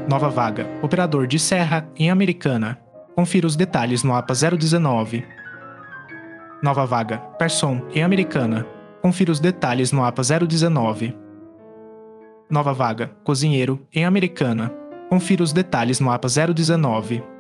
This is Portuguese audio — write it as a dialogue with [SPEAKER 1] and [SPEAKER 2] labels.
[SPEAKER 1] Nova vaga, operador de serra em Americana. Confira os detalhes no APA 019. Nova vaga, garçom em Americana. Confira os detalhes no APA 019. Nova vaga, cozinheiro em Americana. Confira os detalhes no APA 019.